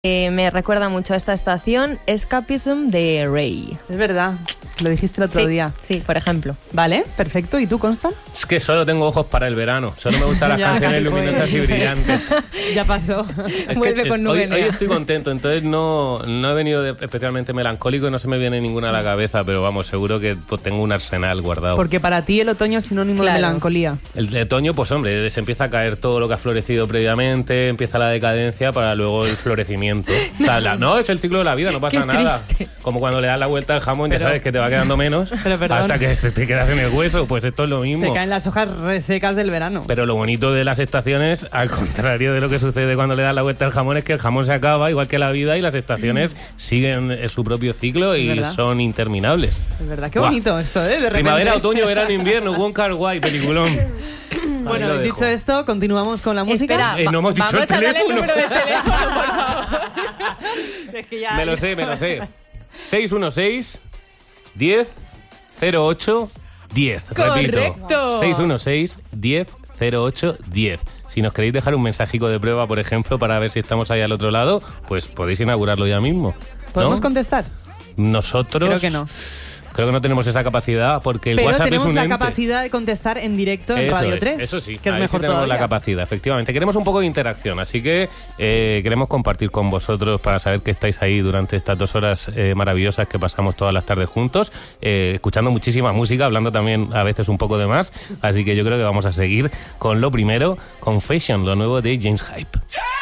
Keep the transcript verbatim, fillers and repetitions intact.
Eh, me recuerda mucho a esta estación, Escapism de Ray. Es verdad, lo dijiste el otro sí, día. Sí, por ejemplo. Vale, perfecto. ¿Y tú, Consta? Es que solo tengo ojos para el verano. Solo me gustan las Ya, canciones pues. luminosas y brillantes. Ya pasó. Es Vuelve que, con hoy, nube hoy negra. estoy contento, entonces no, no he venido de- especialmente melancólico y no se me viene ninguna a la cabeza, pero vamos, seguro que pues, tengo un arsenal guardado. Porque para ti el otoño es sinónimo Claro. de melancolía. El de otoño, pues hombre, se empieza a caer todo lo que ha florecido previamente, empieza la decadencia para luego el florecimiento. O sea, la- no, es el ciclo de la vida, no pasa Qué nada. triste. Como cuando le das la vuelta al jamón, Pero- ya sabes que te va quedando menos Pero perdón. hasta que se te quedas en el hueso, pues esto es lo mismo. Se caen las hojas resecas del verano. Pero lo bonito de las estaciones, al contrario de lo que sucede cuando le das la vuelta al jamón, es que el jamón se acaba, igual que la vida, y las estaciones siguen eh, su propio ciclo y Es verdad. son interminables. Es verdad, qué Buah. bonito esto, ¿eh? De repente. Primavera, otoño, verano, invierno, Wong Kar Wai, peliculón. Ahí Bueno, lo dicho dejo. esto, continuamos con la música. Espera, Eh, no hemos dicho vamos el a darle el teléfono. número de teléfono, por favor. Es que ya... Me lo sé, me lo sé. seis uno seis, diez, cero ocho, diez. Repito. Correcto. seis uno seis, diez, cero ocho, diez. Si nos queréis dejar un mensajico de prueba, por ejemplo, para ver si estamos ahí al otro lado, pues podéis inaugurarlo ya mismo. ¿no? ¿Podemos contestar? Nosotros... Creo que no. Creo que no tenemos esa capacidad porque el Pero WhatsApp es tenemos un la ente. capacidad de contestar en directo en Eso Radio es, tres. Eso sí, que es ahí mejor sí tenemos todavía. la capacidad, efectivamente. Queremos un poco de interacción, así que eh, queremos compartir con vosotros para saber que estáis ahí durante estas dos horas eh, maravillosas que pasamos todas las tardes juntos, eh, escuchando muchísima música, hablando también a veces un poco de más. Así que yo creo que vamos a seguir con lo primero, Confession, lo nuevo de James Hype.